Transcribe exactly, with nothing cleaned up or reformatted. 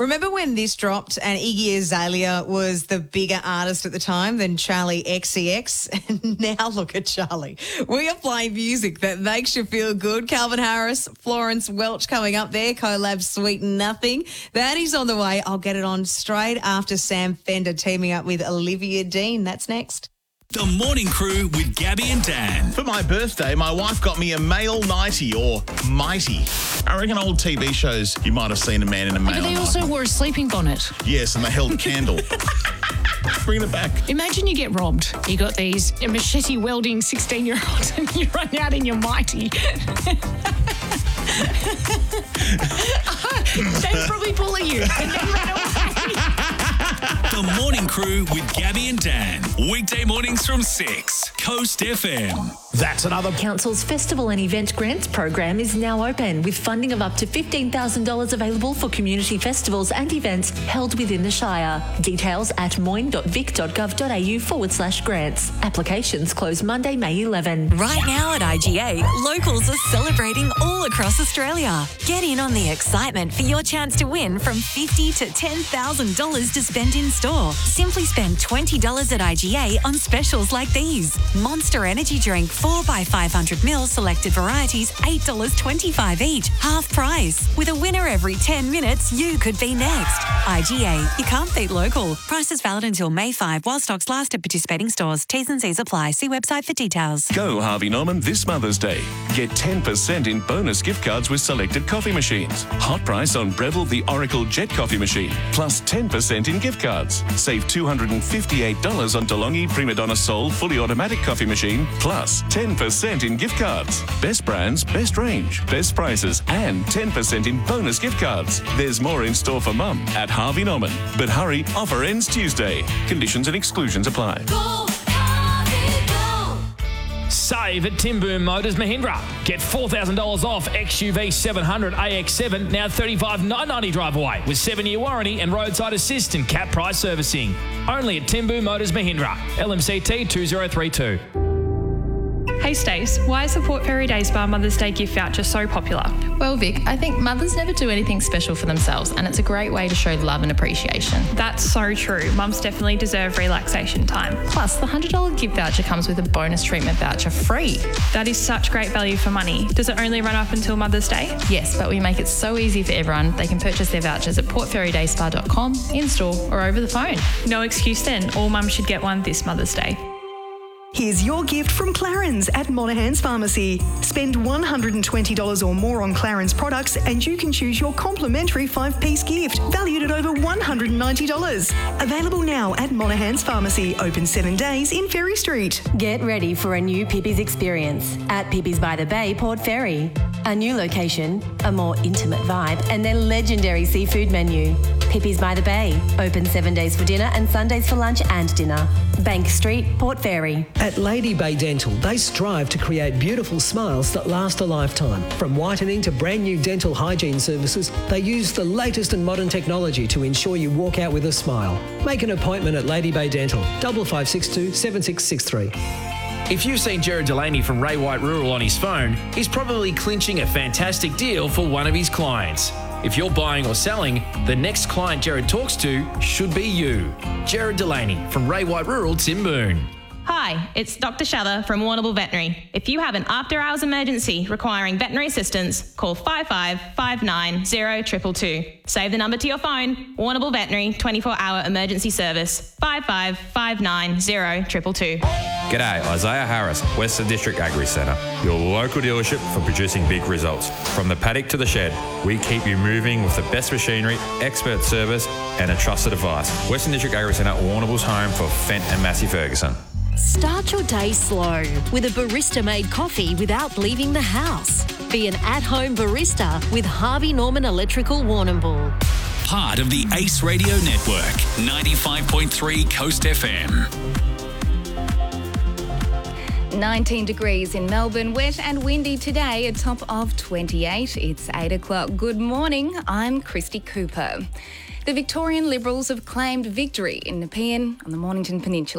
Remember when this dropped and Iggy Azalea was the bigger artist at the time than Charlie X C X? And now look at Charlie. We are playing music that makes you feel good. Calvin Harris, Florence Welch coming up there. Collab Sweet Nothing. That is on the way. I'll get it on straight after Sam Fender teaming up with Olivia Dean. That's next. The Morning Crew with Gabby and Dan. For my birthday, my wife got me a male nightie or mighty. I reckon old T V shows you might have seen a man in a male But they nightie. also wore a sleeping bonnet. Yes, and they held a candle. Bringing it back. Imagine you get robbed. You got these machete welding sixteen-year-olds and you run out in your mighty. They'd probably bully you and then run away. The Morning Crew with Gabby and Dan. Weekday mornings from six. Coast F M. That's another. Council's Festival and Event Grants program is now open with funding of up to fifteen thousand dollars available for community festivals and events held within the Shire. Details at moyne.vic.gov.au forward slash grants. Applications close Monday, May eleventh. Right now at I G A, locals are celebrating all across Australia. Get in on the excitement for your chance to win from fifty thousand dollars to ten thousand dollars to spend in store. Simply spend twenty dollars at I G A on specials like these. Monster Energy Drink four by five hundred mil selected varieties, eight dollars twenty-five each, half price. With a winner every ten minutes, you could be next. I G A, you can't beat local. Prices valid until May fifth while stocks last at participating stores. T's and C's apply. See website for details. Go Harvey Norman this Mother's Day. Get ten percent in bonus gift cards with selected coffee machines. Hot price on Breville the Oracle Jet Coffee Machine, plus ten percent in gift cards. Save two hundred fifty-eight dollars on DeLonghi Prima Donna Soul Fully Automatic Coffee Machine, plus ten percent in gift cards. Best brands, best range, best prices, and ten percent in bonus gift cards. There's more in store for Mum at Harvey Norman. But hurry, offer ends Tuesday. Conditions and exclusions apply. Go, Harvey, go. Save at Tim Boom Motors Mahindra. Get four thousand dollars off X U V seven hundred A X seven, now thirty-five thousand nine hundred ninety drive away with seven-year warranty and roadside assist and cap price servicing. Only at Tim Boom Motors Mahindra. L M C T two zero three two. Hey Stace, why is the Port Fairy Day Spa Mother's Day gift voucher so popular? Well, Vic, I think mothers never do anything special for themselves, and it's a great way to show love and appreciation. That's so true. Mums definitely deserve relaxation time. Plus, the one hundred dollars gift voucher comes with a bonus treatment voucher free. That is such great value for money. Does it only run up until Mother's Day? Yes, but we make it so easy for everyone. They can purchase their vouchers at port fairy day spa dot com, in-store or over the phone. No excuse then. All mums should get one this Mother's Day. Here's your gift from Clarins at Monaghan's Pharmacy. Spend one hundred twenty dollars or more on Clarins products and you can choose your complimentary five-piece gift, valued at over one hundred ninety dollars. Available now at Monaghan's Pharmacy, open seven days in Ferry Street. Get ready for a new Pippi's experience at Pippi's by the Bay, Port Fairy. A new location, a more intimate vibe, and their legendary seafood menu. Pippi's by the Bay, open seven days for dinner and Sundays for lunch and dinner. Bank Street, Port Fairy. At Lady Bay Dental, they strive to create beautiful smiles that last a lifetime. From whitening to brand new dental hygiene services, they use the latest and modern technology to ensure you walk out with a smile. Make an appointment at Lady Bay Dental, double five six two seven six six three. If you've seen Jared Delaney from Ray White Rural on his phone, he's probably clinching a fantastic deal for one of his clients. If you're buying or selling, the next client Jared talks to should be you. Jared Delaney from Ray White Rural, Timboon. Hi, it's Doctor Shather from Warrnambool Veterinary. If you have an after-hours emergency requiring veterinary assistance, call five five five nine zero two two two. Save the number to your phone. Warrnambool Veterinary twenty-four hour emergency service, five five five nine zero two two two. G'day, Isaiah Harris, Western District Agri Centre, your local dealership for producing big results. From the paddock to the shed, we keep you moving with the best machinery, expert service and a trusted advice. Western District Agri Centre, Warrnambool's home for Fent and Massey Ferguson. Start your day slow with a barista-made coffee without leaving the house. Be an at-home barista with Harvey Norman Electrical Warrnambool. Part of the Ace Radio Network, ninety-five point three Coast F M. nineteen degrees in Melbourne, wet and windy today, a top of twenty-eight. It's eight o'clock. Good morning, I'm Christy Cooper. The Victorian Liberals have claimed victory in Nepean on the Mornington Peninsula.